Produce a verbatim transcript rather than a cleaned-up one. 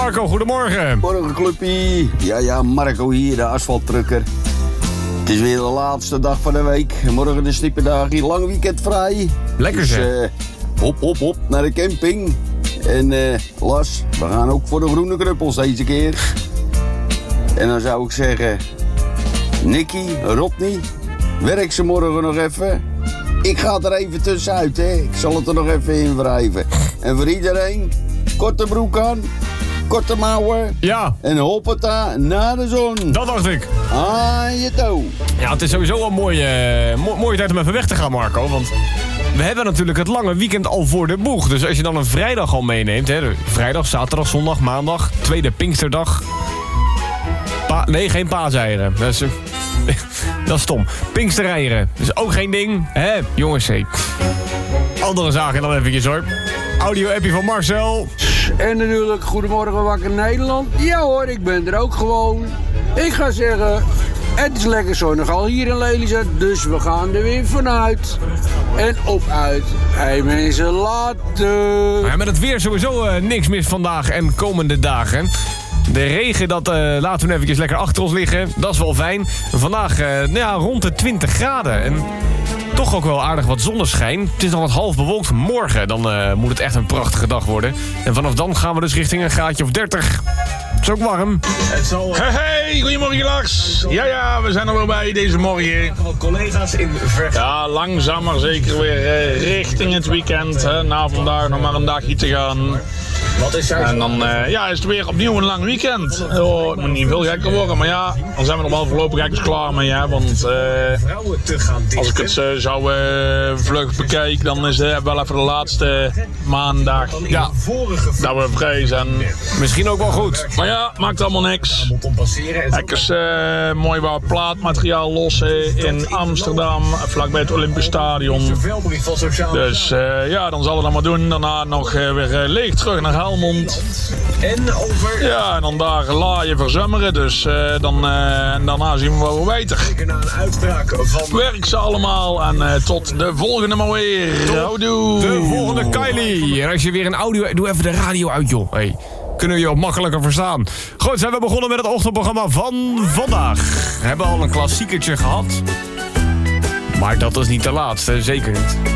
Marco, goedemorgen. Morgen, clubpie. Ja, ja, Marco hier, de asfalttrucker. Het is weer de laatste dag van de week. Morgen de stippendag, hier lang weekend vrij. Lekker dus, zeg. Uh, hop, hop, hop, naar de camping. En uh, Las, we gaan ook voor de groene knuppels deze keer. En dan zou ik zeggen... Nicky, Rodney, werk ze morgen nog even. Ik ga er even tussenuit, hè. Ik zal het er nog even in wrijven. En voor iedereen, korte broek aan, korte mouwen. Ja. En hoppata, naar de zon. Dat dacht ik. Aan je toe. Ja, het is sowieso wel een mooie, mo- mooie tijd om even weg te gaan, Marco. Want we hebben natuurlijk het lange weekend al voor de boeg. Dus als je dan een vrijdag al meeneemt, hè, vrijdag, zaterdag, zondag, maandag, tweede Pinksterdag. Pa- nee, geen paaseieren. Dat is, dat is stom. Pinkstereieren. Dat is ook geen ding. Hè, jongens, hé. Andere zaken dan eventjes, hoor. Audio-appie van Marcel. En natuurlijk, goedemorgen wakker Nederland. Ja hoor, ik ben er ook gewoon. Ik ga zeggen, het is lekker zonnig al hier in Lelystad, dus we gaan er weer vanuit. En op uit. Hey mensen, later. Ja, met het weer sowieso uh, niks mis vandaag en komende dagen. De regen, dat uh, laten we eventjes lekker achter ons liggen. Dat is wel fijn. Vandaag uh, nou ja, rond de twintig graden. En toch ook wel aardig wat zonneschijn. Het is nog wat half bewolkt. Morgen dan uh, moet het echt een prachtige dag worden. En vanaf dan gaan we dus richting een graadje of dertig. Het is ook warm. Hey, hey, goedemorgen Lars. Ja, ja, we zijn er weer bij deze morgen. Collega's in ver... Ja, langzaam maar zeker weer uh, richting het weekend. Hè. Na vandaag nog maar een dagje te gaan. Wat is er? En dan uh, ja, is het weer opnieuw een lang weekend. Oh, het moet niet veel gekker worden, maar ja, dan zijn we nog wel voorlopig eigenlijk klaar mee. Hè, want uh, als ik het uh, zou uh, vlug bekijk, dan is het wel even de laatste maandag Ja. dat we vrij zijn. Misschien ook wel goed. Maar ja, maakt allemaal niks. Lekker uh, mooi wat plaatmateriaal lossen in Amsterdam, vlakbij het Olympisch Stadion. Dus uh, ja, dan zal het allemaal doen. Daarna nog uh, weer uh, leeg terug naar Helmond. En over... Ja, en dan daar laaien verzummeren. Dus uh, dan, uh, daarna zien we wel weer beter. na een uitspraak van... Werk ze allemaal en uh, tot de volgende maar weer. Houdoe. De volgende Kylie. En als je weer een audio... Doe even de radio uit, joh. Hey. Kunnen we je wat makkelijker verstaan. Goed, zijn we begonnen met het ochtendprogramma van vandaag. We hebben al een klassiekertje gehad. Maar dat is niet de laatste, zeker niet.